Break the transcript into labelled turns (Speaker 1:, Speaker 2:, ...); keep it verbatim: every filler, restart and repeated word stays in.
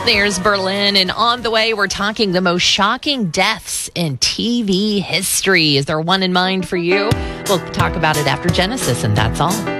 Speaker 1: There's Berlin, and on the way, we're talking the most shocking deaths in T V history. Is there one in mind for you? We'll talk about it after Genesis, and that's all.